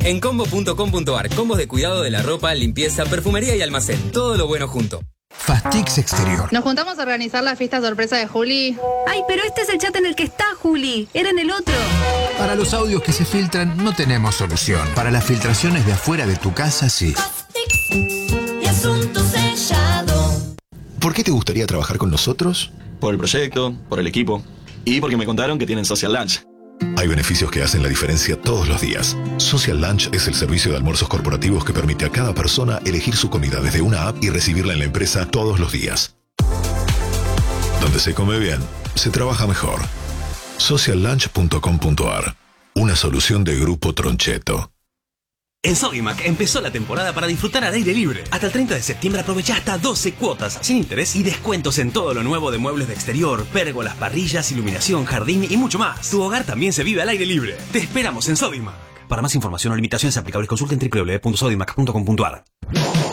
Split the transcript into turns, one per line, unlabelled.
En combo.com.ar, combos de cuidado de la ropa, limpieza, perfumería y almacén. Todo lo bueno junto.
Fastix Exterior.
¿Nos juntamos a organizar la fiesta sorpresa de Juli?
Ay, pero este es el chat en el que está, Juli. Era en el otro.
Para los audios que se filtran no tenemos solución. Para las filtraciones de afuera de tu casa, sí.
Fastix y asunto sellado.
¿Por qué te gustaría trabajar con nosotros?
Por el proyecto, por el equipo y porque me contaron que tienen Social Lunch.
Hay beneficios que hacen la diferencia todos los días. Social Lunch es el servicio de almuerzos corporativos que permite a cada persona elegir su comida desde una app y recibirla en la empresa todos los días. Donde se come bien, se trabaja mejor. Sociallunch.com.ar. Una solución de Grupo Troncheto.
En Sodimac empezó la temporada para disfrutar al aire libre. Hasta el 30 de septiembre aprovecha hasta 12 cuotas, sin interés y descuentos en todo lo nuevo de muebles de exterior, pérgolas, parrillas, iluminación, jardín y mucho más. Tu hogar también se vive al aire libre. Te esperamos en Sodimac. Para más información o limitaciones aplicables consulten www.sodimac.com.ar.